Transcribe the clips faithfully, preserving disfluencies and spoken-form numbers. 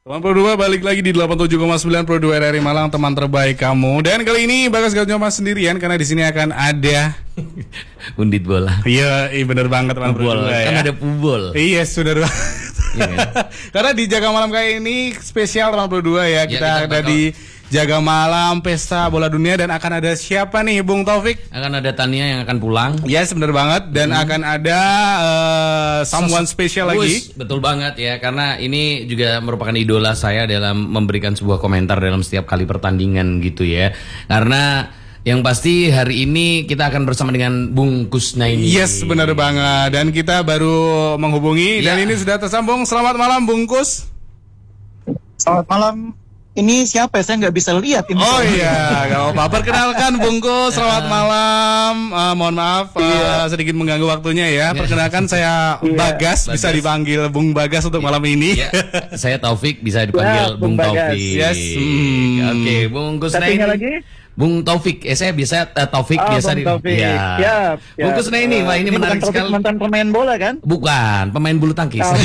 Teman Pro dua balik lagi di delapan puluh tujuh koma sembilan Pro dua R R I Malang, teman terbaik kamu. Dan kali ini Bagas gak cuma sendirian karena di sini akan ada undit bola. Iya, iya benar banget teman Pro dua kan ya. ada pubol. Iya, sudah banget. Iya. Karena di Jaga Malam kali ini spesial teman Pro dua ya. Kita, ya, kita ada bakal... di Jaga Malam Pesta Bola Dunia dan akan ada siapa nih Bung Taufik? Akan ada Tania yang akan pulang. Yes, benar banget. Dan hmm. akan ada uh, someone special lagi. Betul banget ya, karena ini juga merupakan idola saya dalam memberikan sebuah komentar dalam setiap kali pertandingan gitu ya. Karena yang pasti hari ini kita akan bersama dengan Bung Kusnaini. Yes, benar banget. Dan kita baru menghubungi ya. Dan ini sudah tersambung. Selamat malam Bung Kus. Selamat malam. Ini siapa ya? Saya nggak bisa lihat ini. Oh iya, gak apa-apa. Perkenalkan Bungkus, selamat malam. Uh, mohon maaf uh, sedikit mengganggu waktunya ya. Perkenalkan saya Bagas, Bagas, bisa dipanggil Bung Bagas untuk malam ini. Ya, saya Taufik, bisa dipanggil ya, Bung, Bung Taufik. Yes. Hmm. Oke, okay, Bungkus Naini. lagi? Bung Taufik, eh saya biasa uh, Taufik oh, biasa di. Ya. Ya. Bung Kusnaini, wah ini, ini menarik sekali. Mantan pemain bola kan? Bukan, pemain bulu tangkis. Oh,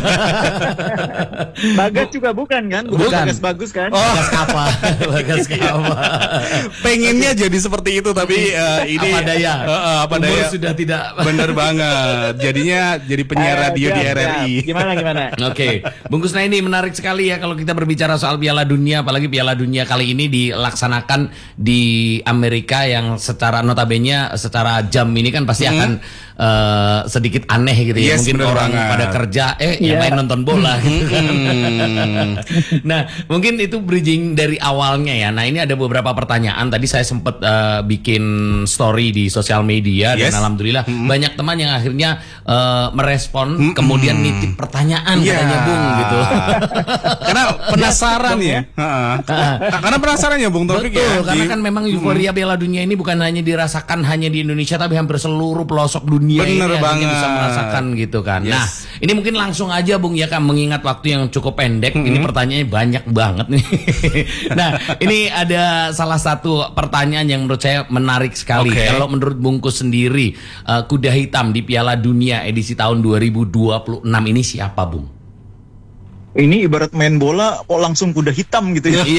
Bagas juga bukan kan? Bukan. Bagas bagus kan? Oh, Bagas apa? Bagas apa? Pengennya jadi seperti itu tapi uh, ini apa daya? Uh, uh, apa Umur daya? Sudah tidak. Bener banget. Jadinya jadi penyiar uh, radio siap, di R R I. Siap. Gimana gimana? Oke, okay. Bung Kusnaini, menarik sekali ya kalau kita berbicara soal Piala Dunia, apalagi Piala Dunia kali ini dilaksanakan di Amerika yang secara notabene secara jam ini kan pasti hmm. akan uh, sedikit aneh gitu ya. Yes, mungkin orang banget. Pada kerja eh yeah. yang lain nonton bola gitu kan. Nah, mungkin itu bridging dari awalnya ya. Nah, ini ada beberapa pertanyaan. Tadi saya sempat uh, bikin story di sosial media yes. dan alhamdulillah hmm. banyak teman yang akhirnya uh, merespon hmm. kemudian nitip pertanyaan yeah. katanya Bung gitu. Karena penasaran ya. Karena penasaran ya Bung Taufik ya. Karena kan memang euforia Piala Dunia ini bukan hanya dirasakan hanya di Indonesia tapi hampir seluruh pelosok dunia. Bener ini banget. Bisa merasakan gitu kan. Yes. Nah, ini mungkin langsung aja Bung ya kan, mengingat waktu yang cukup pendek. Mm-hmm. Ini pertanyaannya banyak banget nih. Nah, ini ada salah satu pertanyaan yang menurut saya menarik sekali. Okay. Kalau menurut Bungkus sendiri, uh, kuda hitam di Piala Dunia edisi tahun dua ribu dua puluh enam ini siapa, Bung? Ini ibarat main bola kok langsung kuda hitam gitu ya.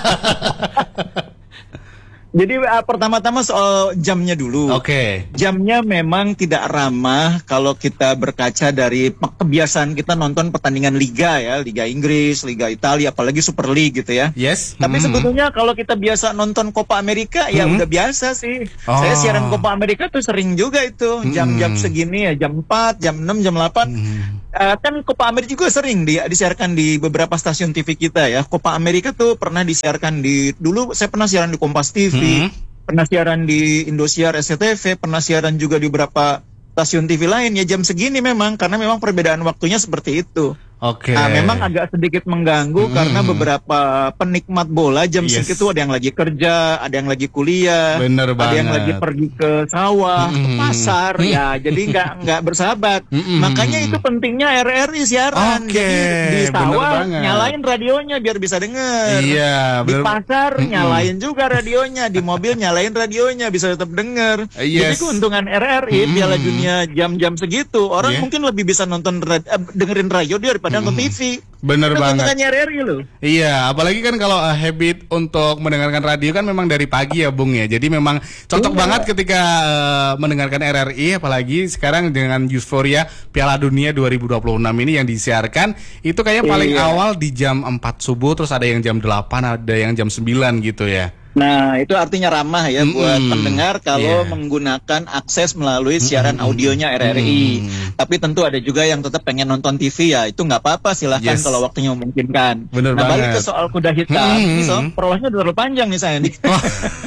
Jadi uh, pertama-tama soal jamnya dulu. Oke. Okay. Jamnya memang tidak ramah kalau kita berkaca dari kebiasaan kita nonton pertandingan liga ya, Liga Inggris, Liga Italia, apalagi Super League gitu ya. Yes. Tapi mm-hmm. sebetulnya kalau kita biasa nonton Copa America ya mm-hmm. udah biasa sih. Oh. Saya siaran Copa America tuh sering juga itu jam-jam mm-hmm. segini ya, jam empat, jam enam, jam delapan. Mm-hmm. Uh, kan Copa America juga sering di, disiarkan di beberapa stasiun T V kita ya. Copa America tuh pernah disiarkan di, dulu saya pernah siaran di Kompas T V, hmm. pernah siaran di Indosiar S C T V, pernah siaran juga di beberapa stasiun T V lain ya jam segini memang, karena memang perbedaan waktunya seperti itu. Oke. Okay. Nah, memang agak sedikit mengganggu hmm. karena beberapa penikmat bola jam yes. segitu ada yang lagi kerja, ada yang lagi kuliah, bener ada banget. yang lagi pergi ke sawah, hmm. ke pasar, hmm. ya jadi nggak nggak bersahabat. Hmm. Makanya itu pentingnya R R I siaran. Okay. Jadi di sawah nyalain radionya biar bisa denger. Iya. Di pasar hmm. nyalain juga radionya, di mobil nyalain radionya bisa tetap denger. Yes. Jadi keuntungan R R I hmm. Piala Dunia jam-jam segitu orang yeah. mungkin lebih bisa nonton uh, dengerin radio daripada pada nonton T V. Bener itu banget. R R I loh. Iya, apalagi kan kalau uh, habit untuk mendengarkan radio kan memang dari pagi ya Bung ya. Jadi memang cocok iya. banget ketika uh, mendengarkan R R I, apalagi sekarang dengan euforia Piala Dunia dua ribu dua puluh enam ini yang disiarkan itu kayaknya paling iya. awal di jam empat subuh, terus ada yang jam delapan, ada yang jam sembilan gitu ya. Nah, itu artinya ramah ya mm-hmm. buat pendengar kalau yeah. menggunakan akses melalui siaran mm-hmm. audionya R R I. Mm-hmm. Tapi tentu ada juga yang tetap pengen nonton T V ya, itu nggak apa-apa, silahkan yes. kalau waktunya memungkinkan. Bener nah, banget. balik ke soal kuda hitam, mm-hmm. ini soal perolahnya udah terlalu panjang nih saya nih. Oh.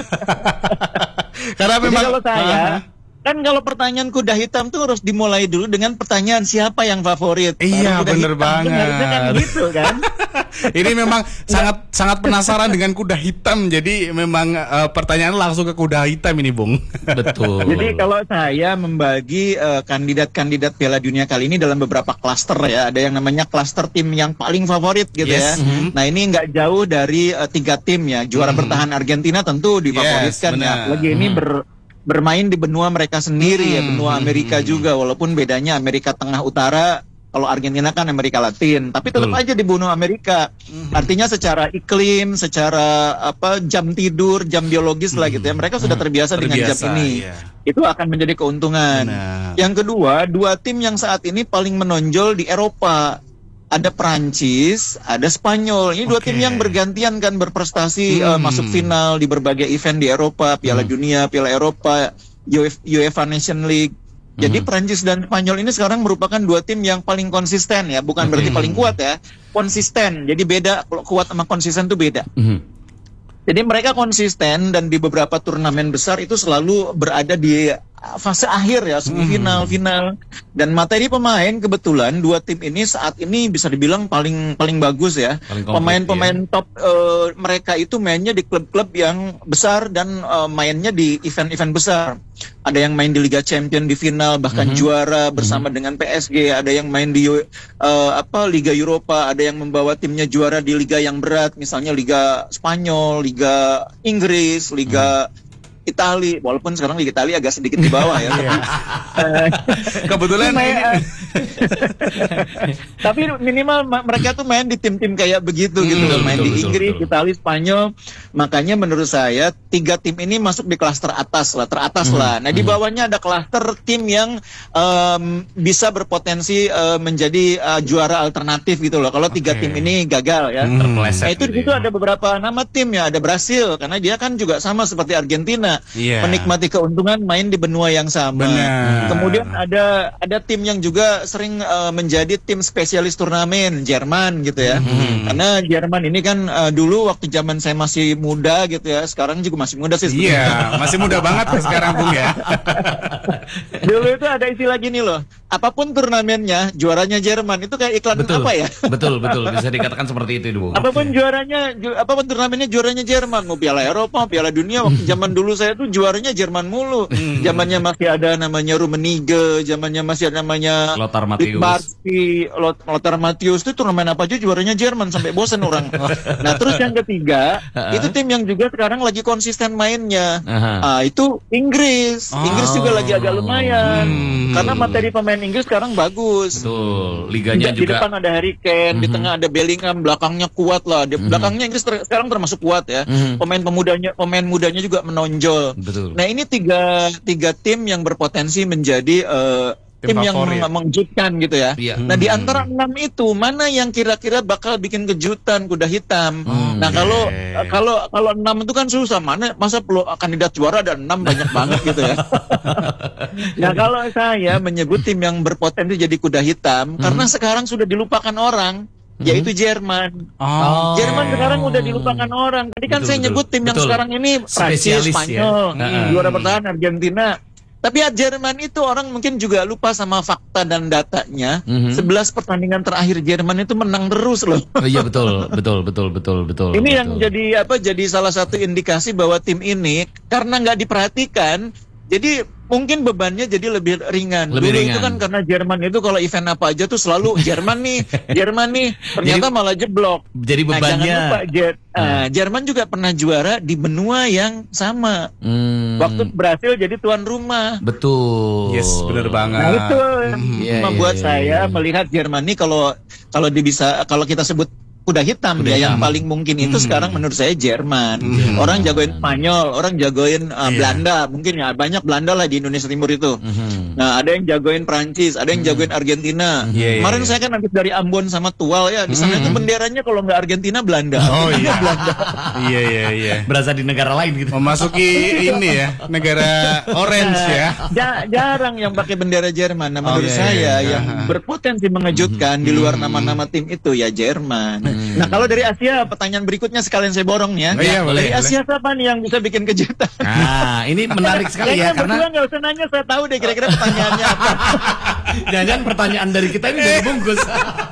Karena memang jadi kalau saya uh-huh. kan kalau pertanyaan kuda hitam tuh harus dimulai dulu dengan pertanyaan siapa yang favorit. Iya, bener banget. Kan gitu kan. Ini memang sangat sangat penasaran dengan kuda hitam. Jadi memang uh, pertanyaan langsung ke kuda hitam ini, Bung. Betul. Jadi kalau saya membagi uh, kandidat-kandidat Piala Dunia kali ini dalam beberapa klaster ya. Ada yang namanya klaster tim yang paling favorit gitu yes. ya. Mm-hmm. Nah, ini nggak jauh dari uh, tiga tim ya. Juara mm-hmm. bertahan Argentina tentu difavoritkan yes, ya. Lagi ini mm-hmm. ber bermain di benua mereka sendiri hmm, ya, benua Amerika hmm, juga, walaupun bedanya Amerika Tengah Utara Kalau Argentina kan Amerika Latin, tapi tetap aja dibunuh Amerika. Mm-hmm. Artinya secara iklim, secara apa jam tidur, jam biologis mm-hmm. lah gitu ya. Mereka sudah terbiasa, terbiasa dengan jam ini. Yeah. Itu akan menjadi keuntungan. Benar. Yang kedua, dua tim yang saat ini paling menonjol di Eropa. Ada Prancis, ada Spanyol. Ini okay. dua tim yang bergantian kan berprestasi hmm. uh, masuk final di berbagai event di Eropa, Piala hmm. Dunia, Piala Eropa, UEFA Nation League. Jadi hmm. Prancis dan Spanyol ini sekarang merupakan dua tim yang paling konsisten ya, bukan hmm. berarti paling kuat ya, konsisten. Jadi beda, kalau kuat sama konsisten itu beda. Hmm. Jadi mereka konsisten dan di beberapa turnamen besar itu selalu berada di fase akhir ya, semifinal, hmm. final. Dan materi pemain kebetulan dua tim ini saat ini bisa dibilang paling paling bagus ya. Pemain-pemain ya. top uh, mereka itu mainnya di klub-klub yang besar dan uh, mainnya di event-event besar. Ada yang main di Liga Champions di final bahkan mm-hmm. juara bersama mm-hmm. dengan P S G, ada yang main di uh, apa Liga Eropa, ada yang membawa timnya juara di liga yang berat, misalnya Liga Spanyol, Liga Inggris, Liga mm. Itali, walaupun sekarang Liga Itali agak sedikit di bawah ya. Kebetulan ini. Tapi minimal mereka tuh main di tim-tim kayak begitu hmm, gitu, main betul, di betul, Inggris, betul. Itali, Spanyol. Makanya menurut saya tiga tim ini masuk di klaster atas lah, teratas hmm, lah. Nah di bawahnya ada klaster tim yang um, bisa berpotensi uh, menjadi uh, juara alternatif gitu loh. Kalau okay. tiga tim ini gagal ya. Hmm, nah itu di situ ya. Ada beberapa nama tim ya, ada Brasil karena dia kan juga sama seperti Argentina. Yeah. Menikmati keuntungan main di benua yang sama. Benar. Kemudian ada ada tim yang juga sering uh, menjadi tim spesialis turnamen, Jerman gitu ya. Mm-hmm. Karena Jerman ini kan uh, dulu waktu zaman saya masih muda gitu ya, sekarang juga masih muda sih. Iya, yeah, masih muda banget sekarang Bung ya. Dulu itu ada istilah gini loh, apapun turnamennya juaranya Jerman, itu kayak iklan betul, apa ya? Betul, betul, bisa dikatakan seperti itu Bung. Apapun okay. juaranya, ju- apapun turnamennya juaranya Jerman, mau Piala Eropa, Piala Dunia. Waktu zaman dulu saya tuh juaranya Jerman mulu. Hmm. Zamannya masih ada namanya Rummenigge, zamannya masih ada namanya Lothar Matthäus. Barsi, Lot- Lothar Matthäus itu turnamen apa aja juaranya Jerman sampai bosan orang. Nah, terus yang ketiga, itu tim yang juga sekarang lagi konsisten mainnya. Ah, itu Inggris. Oh. Inggris juga lagi agak lumayan. Hmm. Karena materi pemain Inggris sekarang bagus. Betul. Liganya di, juga. Di depan ada Harry Kane, mm-hmm. di tengah ada Bellingham, belakangnya kuat lah. Di mm-hmm. belakangnya Inggris ter- sekarang termasuk kuat ya. Mm-hmm. Pemain pemudanya, pemain mudanya juga menonjol. Betul. Nah ini tiga tiga tim yang berpotensi menjadi uh, tim, tim yang meng- mengejutkan gitu ya. Iya. Nah di antara enam itu mana yang kira-kira bakal bikin kejutan kuda hitam? Hmm, nah kalau okay. kalau kalau enam itu kan susah, mana masa perlu kandidat juara ada enam banyak banget gitu ya. Nah kalau saya menyebut tim yang berpotensi jadi kuda hitam hmm. karena sekarang sudah dilupakan orang. Yaitu Jerman. Oh. Jerman sekarang udah dilupakan orang. Tadi kan betul, saya nyebut tim betul. Yang sekarang ini Prancis, Spanyol, ya? hmm, juara bertahan Argentina. Tapi ya Jerman itu orang mungkin juga lupa sama fakta dan datanya. Mm-hmm. sebelas pertandingan terakhir Jerman itu menang terus loh. Oh, iya betul, betul, betul, betul, betul. Ini betul. yang jadi apa? Jadi salah satu indikasi bahwa tim ini karena nggak diperhatikan, jadi mungkin bebannya jadi lebih ringan. Lebih Dulu ringan. itu kan karena Jerman itu kalau event apa aja tuh selalu Jerman nih, Jerman nih. Ternyata jadi, malah jeblok. Jadi bebannya. Nah, jangan lupa, Jer- hmm. uh, Jerman juga pernah juara di benua yang sama. Hmm. Waktu Brasil jadi tuan rumah. Betul. Yes, benar banget. Nah itu hmm. yeah, membuat yeah, saya yeah. melihat Jerman nih kalau kalau bisa kalau kita sebut kuda hitam kuda ya hitam. Yang paling mungkin itu hmm. sekarang menurut saya Jerman. Hmm. Orang jagoin Spanyol, orang jagoin uh, yeah. Belanda, mungkin ya banyak Belanda lah di Indonesia Timur itu. Hmm. Nah, ada yang jagoin Prancis, ada yang jagoin Argentina. Yeah, Kemarin yeah, saya kan habis dari Ambon sama Tual ya, di sana hmm. itu benderanya kalau nggak Argentina Belanda. Oh iya. Belanda. Iya iya iya. Berasa di negara lain gitu. Memasuki ini ya, negara orange ya. Ja- jarang yang pakai bendera Jerman. Nah, menurut oh, yeah, saya yeah, yeah. yang berpotensi mengejutkan hmm. di luar nama-nama tim itu ya Jerman. Hmm. Nah kalau dari Asia pertanyaan berikutnya sekalian saya borong ya. Oh, iya, boleh, dari boleh. Asia siapa nih yang bisa bikin kejutan? Nah ini menarik sekali ya karena nggak usah nanya, saya tahu deh kira-kira pertanyaannya apa. Jangan-jangan pertanyaan dari kita ini udah dibungkus.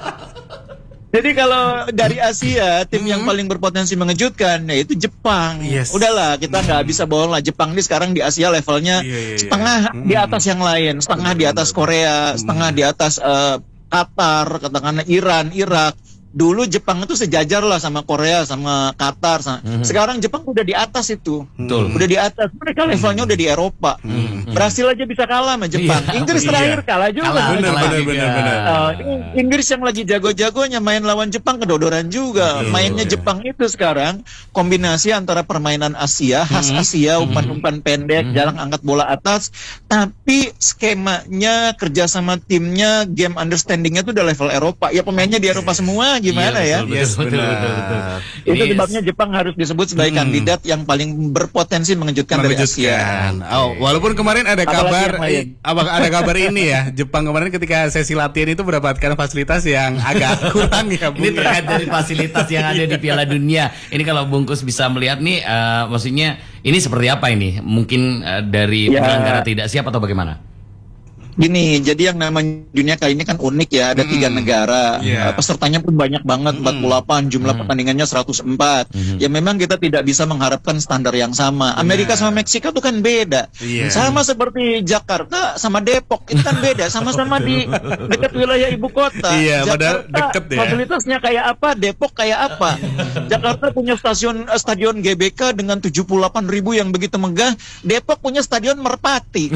Jadi kalau dari Asia tim hmm. yang paling berpotensi mengejutkan yaitu Jepang. Yes. Udahlah kita nggak hmm. bisa bohong lah, Jepang ini sekarang di Asia levelnya yeah, yeah, setengah yeah. di atas yang lain, setengah di atas Korea, setengah di atas uh, Qatar, katakanlah Iran, Irak. Dulu Jepang itu sejajar lah sama Korea, sama Qatar. Sama. Mm-hmm. Sekarang Jepang udah di atas itu. Betul. Udah di atas. Mereka levelnya udah di Eropa. Mm-hmm. Brasil aja bisa kalah sama Jepang. Iya, Inggris iya. terakhir kalah juga. Kalah, Bener, kalah bener, juga. bener, bener. Uh, Inggris yang lagi jago-jagonya main lawan Jepang kedodoran juga. Betul, Mainnya ya. Jepang itu sekarang kombinasi antara permainan Asia, khas Asia, umpan-umpan pendek, jarang angkat bola atas, tapi skemanya, kerjasama timnya, game understandingnya itu udah level Eropa. Ya pemainnya di Eropa semua, gimana Iya, ya? betul, Yes, betul, benar. betul, betul. Itu Ini sebabnya Jepang harus disebut sebagai kandidat yang paling berpotensi mengejutkan, dari Asia. Mengejutkan. Oh, walaupun kemarin ada Apalagi kabar, yang lain. eh, apa ada kabar ini ya, Jepang kemarin ketika sesi latihan itu mendapatkan fasilitas yang agak kurang ya, Bung. Ini ya. terkait dari fasilitas yang ada di Piala Dunia. Ini kalau Bungkus bisa melihat nih, eh, maksudnya ini seperti apa ini? Mungkin eh, dari Ya. penyelenggara tidak siap atau bagaimana? Gini, jadi yang namanya dunia kali ini kan unik ya, ada tiga negara, Iya. Uh, pesertanya pun banyak banget, empat puluh delapan, jumlah pertandingannya seratus empat. Ya memang kita tidak bisa mengharapkan standar yang sama. Amerika sama Meksiko itu kan beda. Iya. Sama seperti Jakarta sama Depok, itu kan beda, sama-sama di dekat wilayah ibu kota. Iya, padahal Jakarta deket ya. fasilitasnya kayak apa, Depok kayak apa. Jakarta punya stasiun eh, stadion G B K dengan tujuh puluh delapan ribu yang begitu megah, Depok punya stadion Merpati.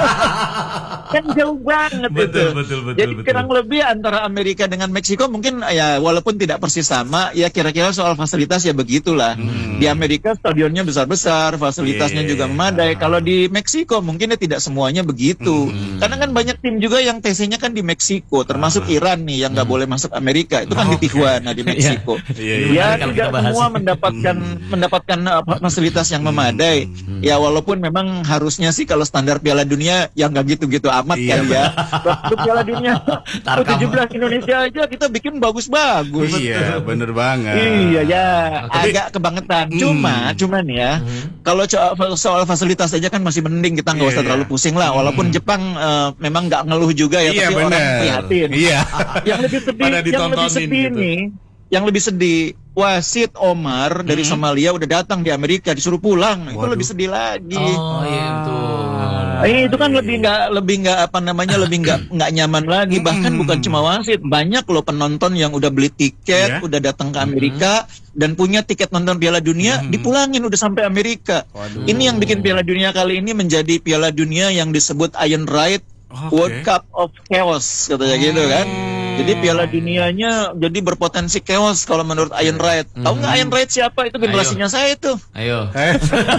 Kan jauh banget Betul, itu. betul, betul, Jadi betul. kurang lebih antara Amerika dengan Meksiko mungkin ya walaupun tidak persis sama, ya kira-kira soal fasilitas ya begitulah. Di Amerika stadionnya besar-besar, fasilitasnya Iya. juga memadai. Kalau di Meksiko mungkin ya tidak semuanya begitu. Karena kan banyak tim juga yang T C-nya kan di Meksiko, termasuk Iran nih yang nggak boleh masuk Amerika. Itu kan di Tijuana di Meksiko. Iya, iya. Ya Kalau tidak kita bahas. semua mendapatkan mendapatkan apa, fasilitas yang memadai. Ya walaupun memang harusnya sih kalau standar Piala Dunia yang nggak gitu-gitu amat Iya, kan ya. Waktu Piala Dunia U tujuh belas Indonesia aja kita bikin bagus-bagus. Iya, bener banget. Iya ya, Tapi- agak kebangetan. Cuma, cuman ya, kalau soal, soal fasilitas aja kan masih mending kita nggak Iya, usah iya. terlalu pusing lah. Walaupun Jepang eh, memang nggak ngeluh juga ya, Iya, tapi orang bener. prihatin. Iya. Yang lebih sedih, Pada yang lebih ditontonin sedih gitu. nih, yang lebih sedih, wasit Omar dari Somalia udah datang di Amerika disuruh pulang. Itu Waduh. lebih sedih lagi. Oh iya betul. Eh, itu kan lebih nggak lebih nggak apa namanya lebih nggak nggak nyaman lagi. Bahkan bukan cuma wasit, banyak loh penonton yang udah beli tiket, Iya. udah datang ke Amerika dan punya tiket nonton Piala Dunia, dipulangin udah sampai Amerika. Waduh. Ini yang bikin Piala Dunia kali ini menjadi Piala Dunia yang disebut Iron Right Oke. World Cup of Chaos katanya gitu kan. Jadi Piala Dunianya jadi berpotensi chaos kalau menurut Iron Right. Tahu nggak Iron Right siapa? Itu generasinya saya itu. Ayo. Eh.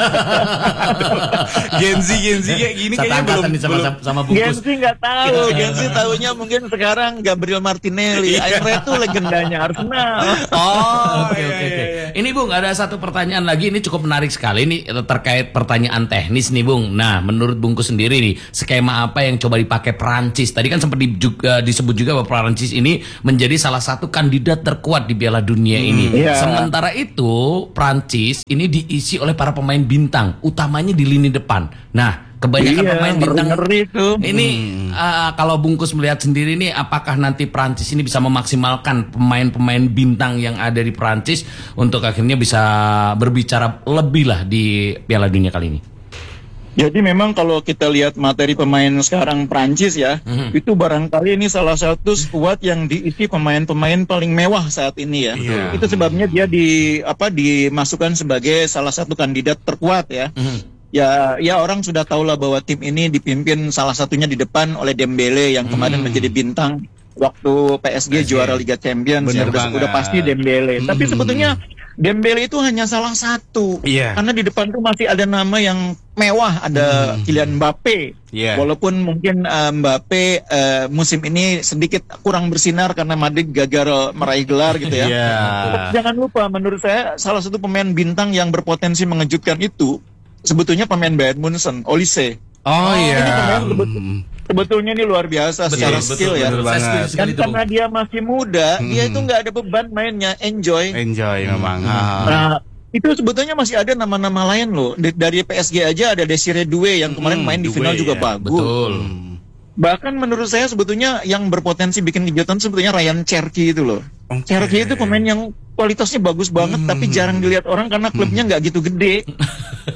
Gen Z, Gen Z kayak gini Satu kayaknya belum angkatan nih sama, belum. sama, sama Gen Bungkus. Z nggak tahu, Gen Z tahunya mungkin sekarang Gabriel Martinelli. Iron Right itu legendanya Arsenal. Oh, Oke iya, oke iya, oke. iya. Ini Bung ada satu pertanyaan lagi, ini cukup menarik sekali nih terkait pertanyaan teknis nih Bung. Nah menurut Bungkus sendiri nih skema apa yang coba dipakai Prancis? Tadi kan sempat di- juga, disebut juga bahwa Prancis ini menjadi salah satu kandidat terkuat di Piala Dunia ini. iya. Sementara itu Prancis ini diisi oleh para pemain bintang, utamanya di lini depan. Nah kebanyakan Iya, pemain bintang ngeri-ngeri tuh. ini uh, kalau Bungkus melihat sendiri nih, apakah nanti Prancis ini bisa memaksimalkan pemain-pemain bintang yang ada di Prancis untuk akhirnya bisa berbicara lebih lah di Piala Dunia kali ini? Jadi memang kalau kita lihat materi pemain sekarang Prancis ya, itu barangkali ini salah satu skuad yang diisi pemain-pemain paling mewah saat ini ya. Iya. Itu sebabnya dia di apa dimasukkan sebagai salah satu kandidat terkuat ya. Ya, ya orang sudah tahu lah bahwa tim ini dipimpin salah satunya di depan oleh Dembele yang kemarin menjadi bintang waktu P S G juara Liga Champions. Ya, Bener udah, banget. udah pasti Dembele. Tapi sebetulnya Dembele itu hanya salah satu. Iya. Karena di depan tuh masih ada nama yang mewah, ada Kylian Mbappe. Iya. Walaupun mungkin uh, Mbappe uh, musim ini sedikit kurang bersinar karena Madrid gagal meraih gelar gitu ya. Iya. Tapi jangan lupa, menurut saya salah satu pemain bintang yang berpotensi mengejutkan itu sebetulnya pemain Bayern Munchen, Olise. Oh Ini iya. pemain sebet- sebetulnya ini luar biasa secara betul, skill ya. betul Saya banget. setuju sekali Dan itu, karena Bung. dia masih muda, dia itu nggak ada beban mainnya, enjoy. Enjoy memang. Ah. Nah, itu sebetulnya masih ada nama-nama lain loh. D- Dari P S G aja ada Desire Doué yang kemarin Hmm, main di Doué, final juga ya. bagus. Betul. Bahkan menurut saya sebetulnya yang berpotensi bikin kejutan sebetulnya Ryan Cherki itu loh. Oke. Cherki itu pemain yang kualitasnya bagus banget tapi jarang dilihat orang karena klubnya nggak gitu gede.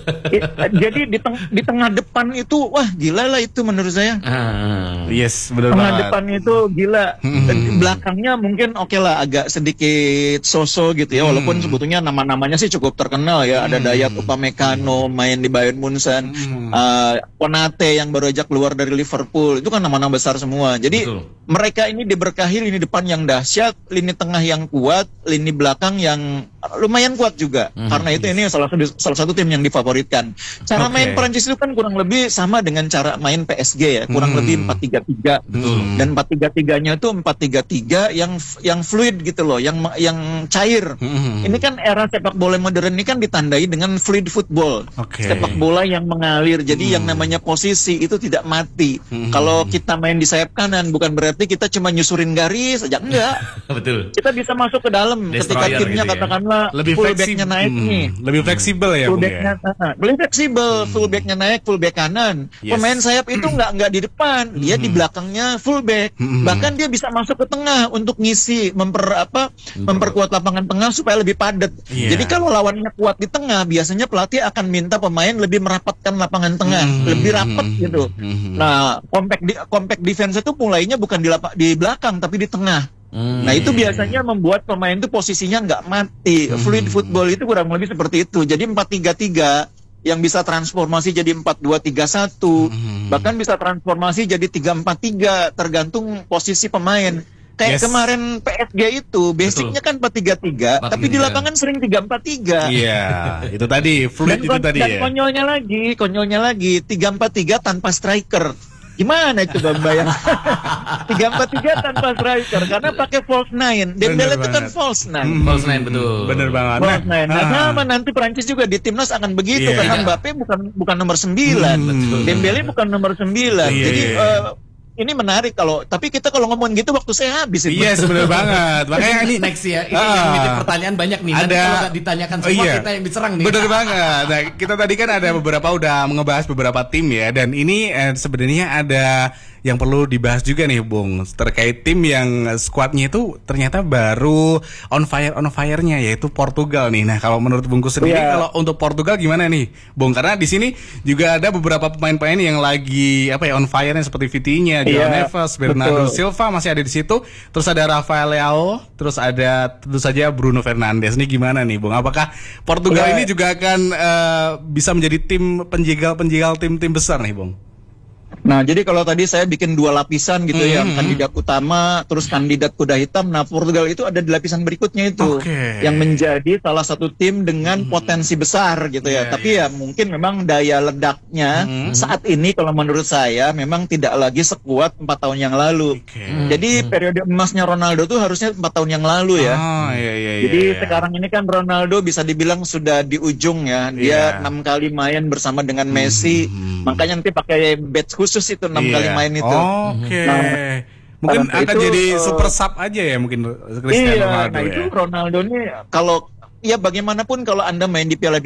Jadi di, teng di tengah depan itu, wah gila lah itu menurut saya. Ah. Yes, benar Tengah banget. depan itu gila. Di belakangnya mungkin oke lah agak sedikit so-so gitu ya. Walaupun sebetulnya nama-namanya sih cukup terkenal ya. Ada Dayot Upamecano main di Bayern Munchen, uh, Konate yang baru aja keluar dari Liverpool. Itu kan nama-nama besar semua. Jadi Betul. mereka ini diberahi lini depan yang dahsyat, lini tengah yang kuat, lini belakang yang lumayan kuat juga. Hmm, Karena itu ini salah satu salah satu tim yang difavoritkan. Cara Oke. main Prancis itu kan kurang lebih sama dengan cara main P S G ya, kurang Hmm. lebih empat tiga tiga. Dan empat tiga tiganya itu empat tiga tiga yang yang fluid gitu loh, yang yang cair. Hmm. Ini kan era sepak bola modern ini kan ditandai dengan fluid football. Oke. Sepak bola yang mengalir. Jadi yang namanya posisi itu tidak mati. Hmm. Kalau kita main di sayap kanan bukan berarti kita cuma nyusurin garis aja, enggak. Betul. Kita bisa masuk ke dalam ketika Destroyer timnya gitu ya. katakanlah Lebih fullbacknya fleksibel. naik Hmm. nih. Lebih fleksibel ya, Bung Fullbacknya ya. nah, lebih fleksibel, fullbacknya naik, fullback kanan. Yes. Pemain sayap itu nggak nggak di depan, dia di belakangnya fullback. Hmm. Bahkan dia bisa masuk ke tengah untuk ngisi, memper apa, memperkuat lapangan tengah supaya lebih padat. Iya. Jadi kalau lawannya kuat di tengah, biasanya pelatih akan minta pemain lebih merapatkan lapangan tengah, Hmm. lebih rapat gitu. Hmm. Nah, compact di, compact defense itu mulainya bukan di lapa, di belakang tapi di tengah. Hmm. Nah itu biasanya membuat pemain itu posisinya nggak mati. Fluid football itu kurang lebih seperti itu. Jadi empat tiga tiga yang bisa transformasi jadi empat dua tiga satu, bahkan bisa transformasi jadi tiga empat tiga tergantung posisi pemain. Kayak Yes. kemarin P S G itu basicnya kan empat tiga tiga, tapi di lapangan sering tiga empat tiga. Iya, itu tadi fluid Dan, itu kon- tadi dan ya. konyolnya lagi, konyolnya lagi tiga empat tiga tanpa striker. Gimana itu Bang Bayang? tiga empat tiga tanpa striker karena pakai false nine. Dembele Bener itu kan banget. false nine. Hmm. False nine, betul. Bener banget. False nine. Nah, ah. sama nanti Prancis juga di timnas akan begitu Iya. karena Mbappe bukan bukan nomor sembilan. Hmm, betul. Dembele bukan nomor sembilan. Iya, Jadi iya. eh, ini menarik kalau tapi kita kalau ngomong gitu waktu saya habis itu. Yes, bener banget. Makanya ini Next ya, ini Ah. yang nitip pertanyaan banyak nih. Nanti Ada- kalau nggak ditanyakan Oh, semua iya. kita yang diserang nih. Bener banget. Nah, kita tadi kan ada beberapa udah ngebahas beberapa tim ya, dan ini eh, sebenarnya ada yang perlu dibahas juga nih, Bung, terkait tim yang squadnya itu ternyata baru on fire on fire-nya, yaitu Portugal nih. Nah, kalau menurut Bungkus sendiri, Iya. kalau untuk Portugal gimana nih, Bung? Karena di sini juga ada beberapa pemain-pemain yang lagi apa ya on fire-nya seperti Vitinha, João Iya, Neves, Bernardo betul. Silva masih ada di situ. Terus ada Rafael Leao, terus ada tentu saja Bruno Fernandes. Ini gimana nih, Bung? Apakah Portugal Iya. ini juga akan eh, bisa menjadi tim penjegal-penjegal tim-tim besar nih, Bung? Nah, jadi kalau tadi saya bikin dua lapisan gitu ya, Hmm. kandidat utama, terus kandidat kuda hitam. Nah, Portugal itu ada di lapisan berikutnya itu, Oke. yang menjadi salah satu tim dengan potensi besar gitu ya. Iya, Tapi iya. ya mungkin memang daya ledaknya saat ini kalau menurut saya memang tidak lagi sekuat empat tahun yang lalu. Oke. Jadi periode emasnya Ronaldo tuh harusnya empat tahun yang lalu ya. Oh, iya, iya, iya, Jadi iya. sekarang ini kan Ronaldo bisa dibilang sudah di ujung ya. Iya. Dia enam kali main bersama dengan Messi. Makanya nanti pakai badge khusus itu enam Iya. kali main itu. Oke. Nah, Mungkin pada akan itu, jadi eh, super sub aja ya, mungkin Cristiano Iya, Ronaldo nah ya. itu Ronaldo ini kalau ya bagaimanapun kalau Anda main di Piala